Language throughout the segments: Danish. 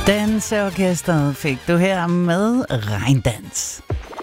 Danseorkestret fik du her med Regndans.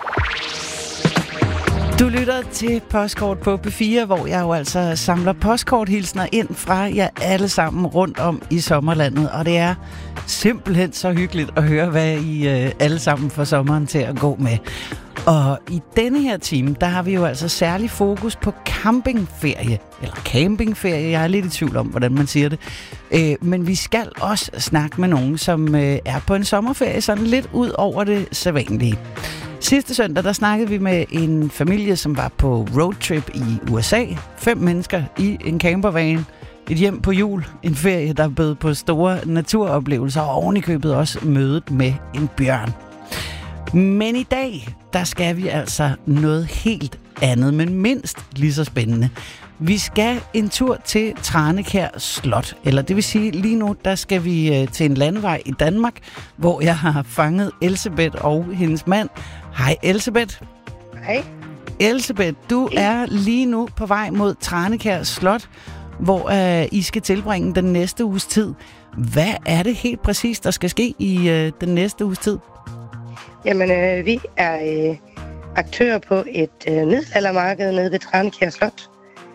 Du lytter til Postkort på P4, hvor jeg jo altså samler postkorthilsner ind fra jer alle sammen rundt om i sommerlandet. Og det er simpelthen så hyggeligt at høre, hvad I alle sammen får sommeren til at gå med. Og i denne her time, der har vi jo altså særlig fokus på campingferie. Eller campingferie, jeg er lidt i tvivl om, hvordan man siger det. Men vi skal også snakke med nogen, som er på en sommerferie, sådan lidt ud over det sædvanlige. Sidste søndag, der snakkede vi med en familie, som var på roadtrip i USA. 5 mennesker i en campervan. Et hjem på jul. En ferie, der bød på store naturoplevelser, og ovenikøbet også mødet med en bjørn. Men i dag, der skal vi altså noget helt andet, men mindst lige så spændende. Vi skal en tur til Tranekær Slot, eller det vil sige lige nu, der skal vi til en landevej i Danmark, hvor jeg har fanget Elsebeth og hendes mand. Hej Elsebeth. Hej. Elsebeth, du er lige nu på vej mod Tranekær Slot, hvor I skal tilbringe den næste uges tid. Hvad er det helt præcis, der skal ske i den næste uges tid? Jamen, vi er aktører på et middelaldermarked nede ved Tranekær Slot,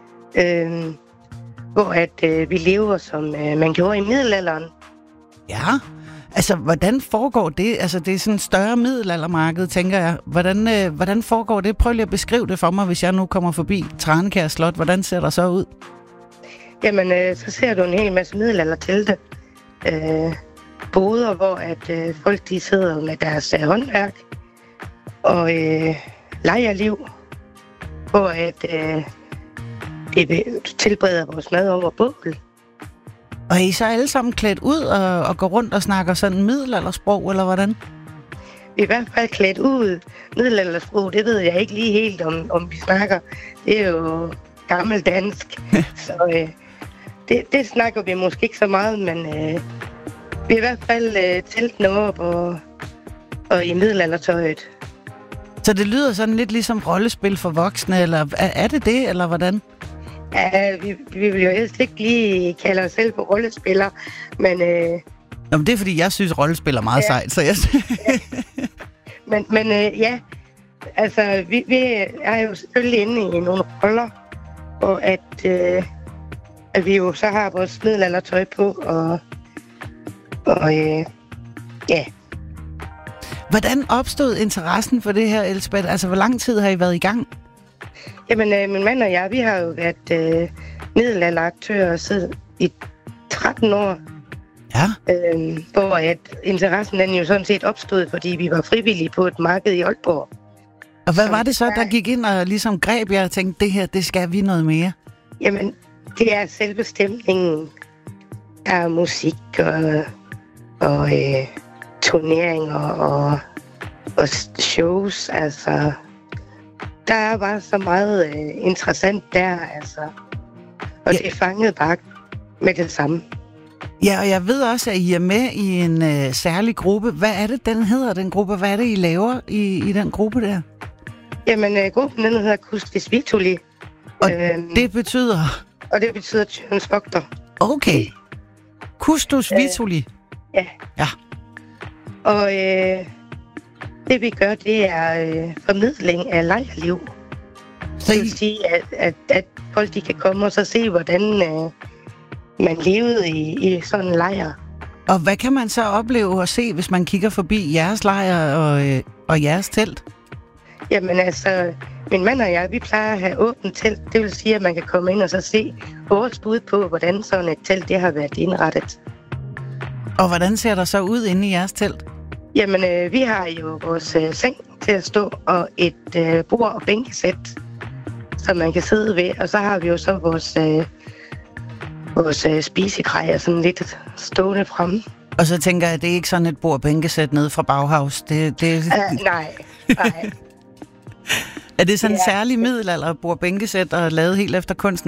hvor vi lever, som man gjorde i middelalderen. Ja, altså hvordan foregår det? Altså det er sådan et større middelaldermarked, tænker jeg. Hvordan foregår det? Prøv lige at beskrive det for mig, hvis jeg nu kommer forbi Tranekær Slot. Hvordan ser der så ud? Jamen, så ser du en hel masse middelaldertelte. Boder, hvor folk de sidder med deres håndværk og lejerliv, hvor det tilbereder vores mad over bål. Og er I så alle sammen klædt ud og går rundt og snakker sådan middelaldersprog, eller hvordan? Vi er i hvert fald klædt ud. Middelaldersprog, det ved jeg ikke lige helt, om vi snakker. Det er jo gammeldansk, så det snakker vi måske ikke så meget, men vi er i hvert fald teltene op og i middelaldertøjet. Så det lyder sådan lidt ligesom rollespil for voksne, eller er det, eller hvordan? Ja, vi vil jo helst ikke lige kalde os selv på rollespillere, men... Nå, men det er fordi, jeg synes, rollespil er meget sejt, så jeg... Men ja, altså, vi er jo selvfølgelig inde i nogle roller, og at vi jo så har vores middelaldertøj på, og ja. Hvordan opstod interessen for det her, Elsebeth? Altså, hvor lang tid har I været i gang? Jamen, min mand og jeg, vi har jo været middelalderaktører siden i 13 år. Ja. Hvor interessen den jo sådan set opstod, fordi vi var frivillige på et marked i Aalborg. Og hvad var det så, der gik ind og ligesom greb jer og tænkte, det her, det skal vi noget mere? Jamen, det er selve stemningen. Der er musik og turneringer og shows, altså. Der er bare så meget interessant der, altså. Og det er fanget bare med det samme. Ja, og jeg ved også, at I er med i en særlig gruppe. Hvad er det, den hedder, den gruppe? Hvad er det, I laver i den gruppe der? Jamen, gruppen den hedder Custis Vituli. Og det betyder? Og det betyder Tjørens Vogter. Okay. Custis Vituli. Ja. Ja. Og det vi gør, det er formidling af lejrliv. Så det vil sige, at folk de kan komme og så se, hvordan man levede i sådan en lejr. Og hvad kan man så opleve og se, hvis man kigger forbi jeres lejr og jeres telt? Jamen altså, min mand og jeg, vi plejer at have åbent telt. Det vil sige, at man kan komme ind og så se vores bud på, hvordan sådan et telt det har været indrettet. Og hvordan ser der så ud inde i jeres telt? Jamen, vi har jo vores seng til at stå, og et bord- og bænkesæt, som man kan sidde ved. Og så har vi jo så vores spisekrejer sådan lidt stående fremme. Og så tænker jeg, at det er ikke sådan et bord- og bænkesæt nede fra Bauhaus. Nej. Er det sådan en særlig middelalder bord- og bænkesæt, og lavet helt efter kunsten?